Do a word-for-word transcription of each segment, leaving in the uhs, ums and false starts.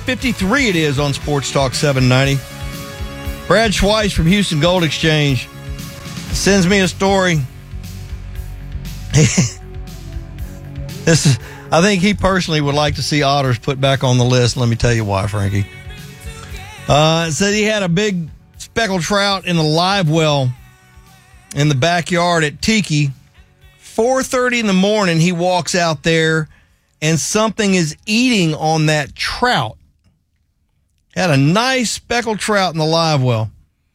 fifty-three it is on Sports Talk seven ninety. Brad Schweiss from Houston Gold Exchange sends me a story. This is, I think he personally would like to see otters put back on the list. Let me tell you why, Frankie. Uh, it said he had a big speckled trout in the live well in the backyard at Tiki. four thirty in the morning, he walks out there, and something is eating on that trout. Had a nice speckled trout in the live well.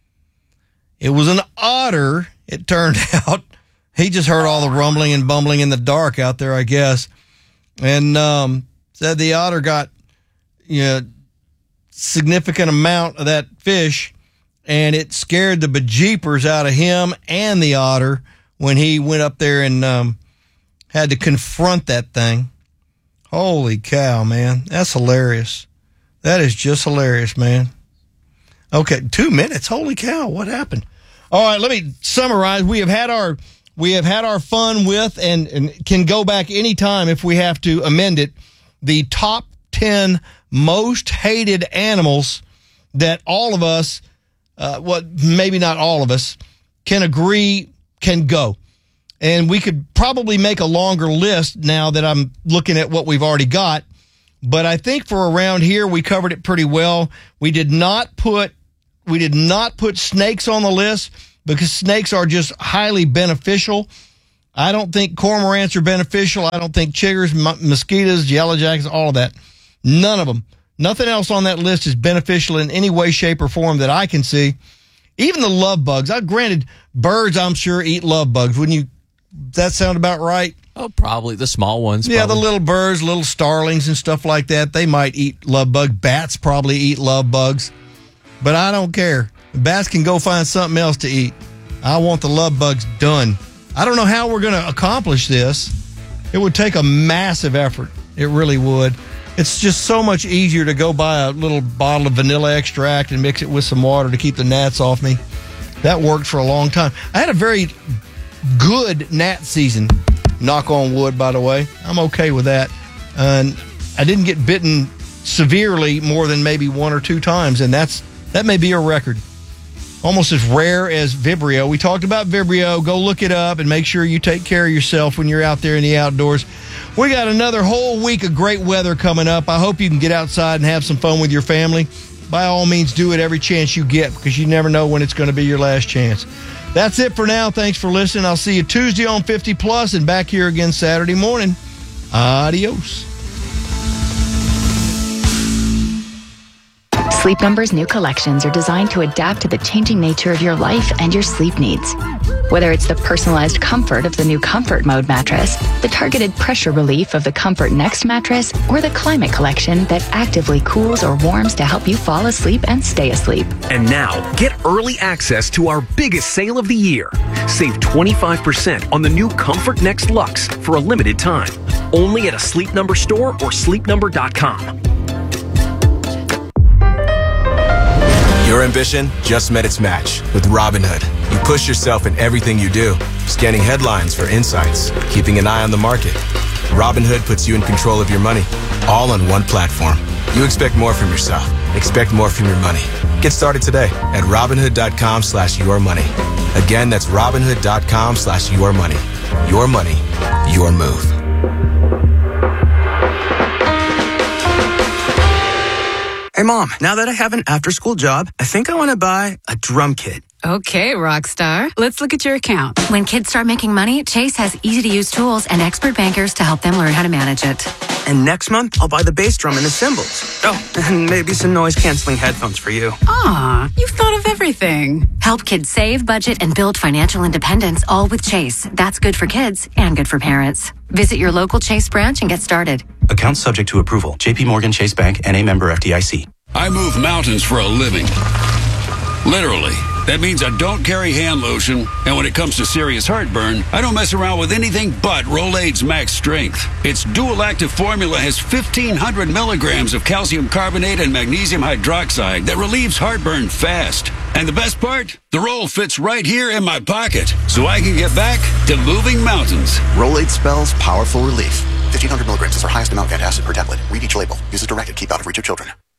It was an otter, it turned out. He just heard all the rumbling and bumbling in the dark out there, I guess. And um, said the otter got, you know, significant amount of that fish, and it scared the bejeepers out of him and the otter when he went up there and um, had to confront that thing. Holy cow, man. That's hilarious. That is just hilarious, man. Okay, two minutes. Holy cow, what happened? All right, let me summarize. We have had our we have had our fun with, and, and can go back anytime if we have to amend it, the top ten most hated animals that all of us, uh, well, maybe not all of us, can agree can go. And we could probably make a longer list now that I'm looking at what we've already got. But I think for around here, we covered it pretty well. We did not put, we did not put snakes on the list because snakes are just highly beneficial. I don't think cormorants are beneficial. I don't think chiggers, m- mosquitoes, yellow jackets, all of that. None of them. Nothing else on that list is beneficial in any way, shape, or form that I can see. Even the love bugs. I granted, birds, I'm sure, eat love bugs. Wouldn't you? That sound about right? Oh, probably. The small ones. Yeah, probably. the little birds, little starlings and stuff like that. They might eat love bugs. Bats probably eat love bugs. But I don't care. Bats can go find something else to eat. I want the love bugs done. I don't know how we're going to accomplish this. It would take a massive effort. It really would. It's just so much easier to go buy a little bottle of vanilla extract and mix it with some water to keep the gnats off me. That worked for a long time. I had a very good gnat season. Knock on wood, by the way. I'm okay with that. And I didn't get bitten severely more than maybe one or two times, and that's that may be a record. Almost as rare as Vibrio. We talked about Vibrio. Go look it up and make sure you take care of yourself when you're out there in the outdoors. We got another whole week of great weather coming up. I hope you can get outside and have some fun with your family. By all means, do it every chance you get because you never know when it's going to be your last chance. That's it for now. Thanks for listening. I'll see you Tuesday on fifty plus and back here again Saturday morning. Adios. Sleep Number's new collections are designed to adapt to the changing nature of your life and your sleep needs. Whether it's the personalized comfort of the new Comfort Mode mattress, the targeted pressure relief of the Comfort Next mattress, or the Climate Collection that actively cools or warms to help you fall asleep and stay asleep. And now, get early access to our biggest sale of the year. Save twenty-five percent on the new Comfort Next Luxe for a limited time. Only at a Sleep Number store or sleep number dot com. Your ambition just met its match with Robinhood. You push yourself in everything you do, scanning headlines for insights, keeping an eye on the market. Robinhood puts you in control of your money, all on one platform. You expect more from yourself. Expect more from your money. Get started today at Robinhood.com slash your money. Again, that's Robinhood.com slash your money. Your money, your move. Hey, Mom, now that I have an after-school job, I think I want to buy a drum kit. Okay, Rockstar. Let's look at your account. When kids start making money, Chase has easy-to-use tools and expert bankers to help them learn how to manage it. And next month, I'll buy the bass drum and the cymbals. Oh, and maybe some noise-canceling headphones for you. Aw, you've thought of everything. Help kids save, budget, and build financial independence, all with Chase. That's good for kids and good for parents. Visit your local Chase branch and get started. Account subject to approval. J P Morgan Chase Bank, N A member F D I C. I move mountains for a living. Literally. That means I don't carry hand lotion, and when it comes to serious heartburn, I don't mess around with anything but Rolaids Max Strength. Its dual-active formula has fifteen hundred milligrams of calcium carbonate and magnesium hydroxide that relieves heartburn fast. And the best part? The roll fits right here in my pocket, so I can get back to moving mountains. Rolaids spells powerful relief. fifteen hundred milligrams is our highest amount of antacid per tablet. Read each label. Use as directed. Keep out of reach of children.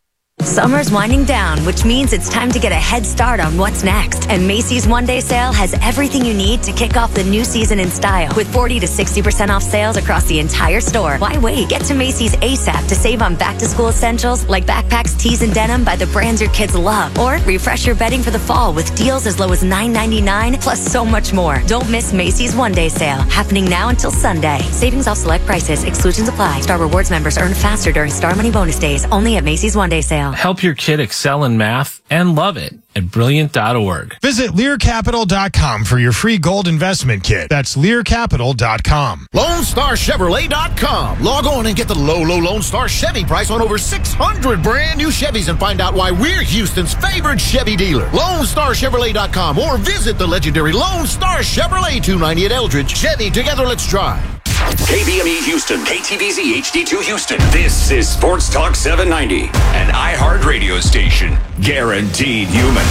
Summer's winding down, which means it's time to get a head start on what's next. And Macy's One Day Sale has everything you need to kick off the new season in style. With forty to sixty percent off sales across the entire store. Why wait? Get to Macy's ASAP to save on back-to-school essentials like backpacks, tees, and denim by the brands your kids love. Or refresh your bedding for the fall with deals as low as nine ninety-nine, plus so much more. Don't miss Macy's One Day Sale, happening now until Sunday. Savings off select prices. Exclusions apply. Star Rewards members earn faster during Star Money bonus days. Only at Macy's One Day Sale. Help your kid excel in math and love it at brilliant dot org. Visit Lear Capital dot com for your free gold investment kit. That's Lear Capital dot com. Lone Star Chevrolet dot com. Log on and get the low, low Lone Star Chevy price on over six hundred brand new Chevys and find out why we're Houston's favorite Chevy dealer. Lone Star Chevrolet dot com or visit the legendary Lone Star Chevrolet two ninety at Eldridge. Chevy, together let's drive. K B M E Houston, K T V Z H D two Houston. This is Sports Talk seven ninety, an iHeart radio station. Guaranteed human.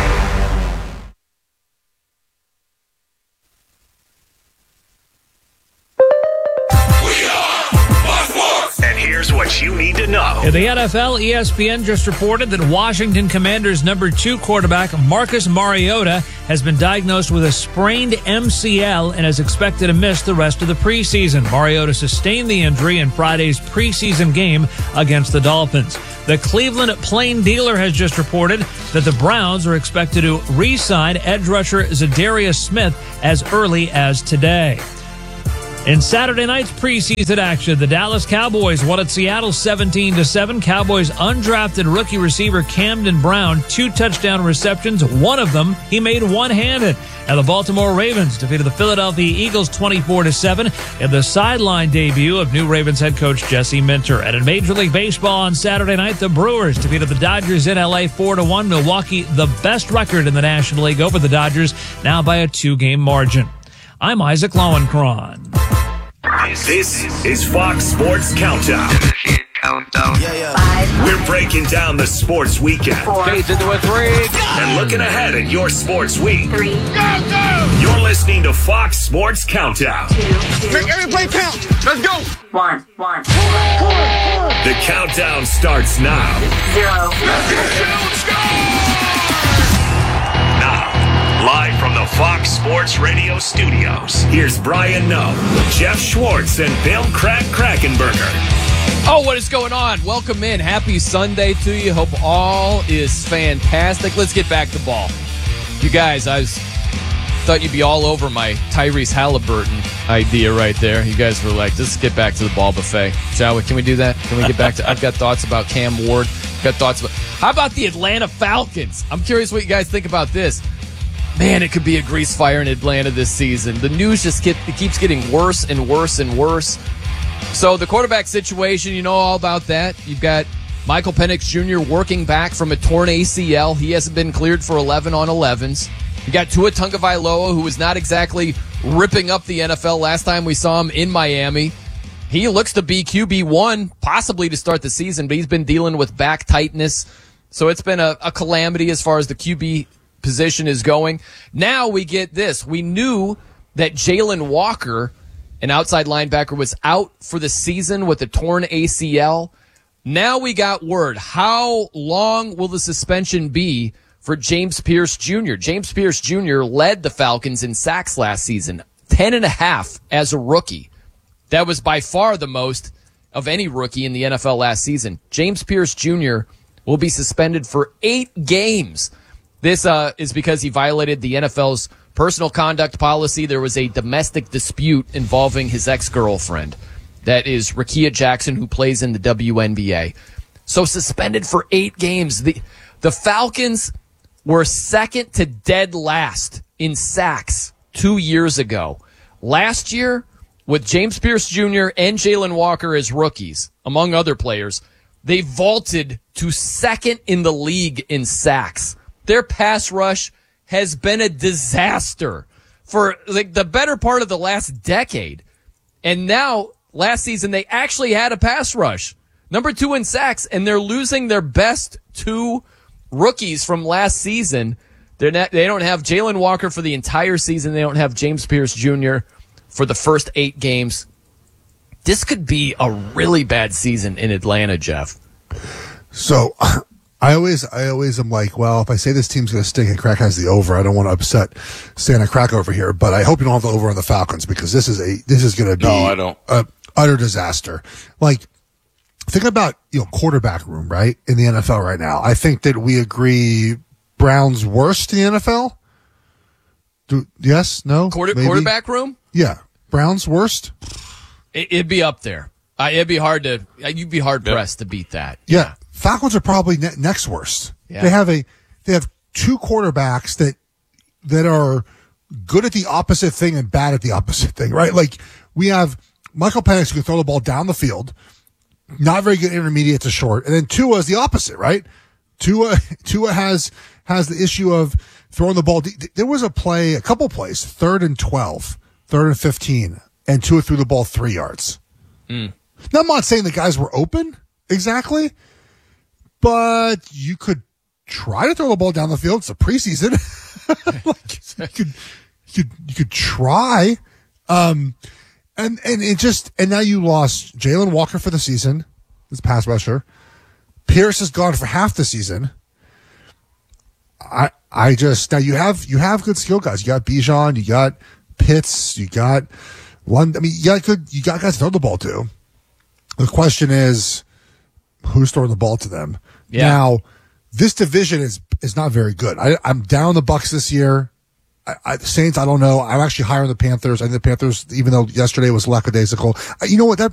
And here's what you need to know. In the N F L, E S P N just reported that Washington Commanders' number two quarterback Marcus Mariota has been diagnosed with a sprained M C L and is expected to miss the rest of the preseason. Mariota sustained the injury in Friday's preseason game against the Dolphins. The Cleveland Plain Dealer has just reported that the Browns are expected to re-sign edge rusher Zadarius Smith as early as today. In Saturday night's preseason action, the Dallas Cowboys won at Seattle seventeen to seven. Cowboys undrafted rookie receiver Camden Brown, two touchdown receptions. One of them he made one-handed. And the Baltimore Ravens defeated the Philadelphia Eagles twenty-four to seven in the sideline debut of new Ravens head coach Jesse Minter. And in Major League Baseball on Saturday night, the Brewers defeated the Dodgers in L A four to one. Milwaukee, the best record in the National League over the Dodgers, now by a two-game margin. I'm Isaac Lowenkron. This is Fox Sports Countdown. Countdown. Yeah, yeah. We're breaking down the sports weekend. Fades into a three. And looking ahead at your sports week. Three. Go, go! You're listening to Fox Sports Countdown. Two, two. Make every play count. Let's go. One, one. The countdown starts now. Zero. Let's go! Now, live from the Fox Sports Radio studios, here's Brian Noe, Jeff Schwartz, and Bill Crack Krackenberger. Oh, what is going on? Welcome in. Happy Sunday to you. Hope all is fantastic. Let's get back to ball. You guys, I was, thought you'd be all over my Tyrese Halliburton idea right there. You guys were like, let's get back to the ball buffet. Shall we? Can we do that? Can we get back to I've got thoughts about Cam Ward. I've got thoughts about How about the Atlanta Falcons? I'm curious what you guys think about this. Man, it could be a grease fire in Atlanta this season. The news just get, it keeps getting worse and worse and worse. So the quarterback situation, you know all about that. You've got Michael Penix Junior working back from a torn A C L. He hasn't been cleared for eleven on elevens. You got Tua Tagovailoa, who was not exactly ripping up the N F L last time we saw him in Miami. He looks to be Q B one, possibly to start the season, but he's been dealing with back tightness. So it's been a, a calamity as far as the Q B position is going. Now we get this. We knew that Jalen Walker, an outside linebacker, was out for the season with a torn A C L. Now we got word. How long will the suspension be for James Pierce Junior? James Pierce Junior led the Falcons in sacks last season, ten and a half as a rookie. That was by far the most of any rookie in the N F L last season. James Pierce Junior will be suspended for eight games. This uh, is because he violated the N F L's personal conduct policy. There was a domestic dispute involving his ex-girlfriend. That is Rakia Jackson, who plays in the W N B A. So suspended for eight games. The, the Falcons were second to dead last in sacks two years ago. Last year, with James Pierce Junior and Jalen Walker as rookies, among other players, they vaulted to second in the league in sacks. Their pass rush has been a disaster for like the better part of the last decade. And now, last season, they actually had a pass rush. Number two in sacks, and they're losing their best two rookies from last season. They're not, they don't have Jalen Walker for the entire season. They don't have James Pierce Junior for the first eight games. This could be a really bad season in Atlanta, Jeff. So I always, I always am like, well, if I say this team's going to stink and Crack has the over, I don't want to upset Santa Crack over here. But I hope you don't have the over on the Falcons because this is a, this is going to be no, I don't. a utter disaster. Like, think about, you know, quarterback room, right? In the N F L right now. I think that we agree Browns worst in the N F L. Do, yes? No? Quarter, maybe? Quarterback room? Yeah. Browns worst? It, it'd be up there. Uh, it'd be hard to, you'd be hard pressed yep. to beat that. Yeah. yeah. Falcons are probably ne- next worst. Yeah. They have a, they have two quarterbacks that, that are good at the opposite thing and bad at the opposite thing, right? Like we have Michael Penix who can throw the ball down the field, not very good intermediate to short. And then Tua is the opposite, right? Tua, Tua has, has the issue of throwing the ball. There was a play, a couple plays, third and twelve, third and fifteen, and Tua threw the ball three yards. Mm. Now, I'm not saying the guys were open exactly, but you could try to throw the ball down the field. It's a preseason. like, you could, you could, you could try. Um, and, and it just, and now you lost Jalen Walker for the season, this pass rusher. Pierce is gone for half the season. I, I just, now you have, you have good skill guys. You got Bijan, you got Pitts, you got one. I mean, you got good, you got guys to throw the ball to. The question is, who's throwing the ball to them? Yeah. Now, this division is is not very good. I, I'm down the Bucks this year. I, I, Saints, I don't know. I'm actually higher on the Panthers. I think the Panthers, even though yesterday was lackadaisical, I, you know what? That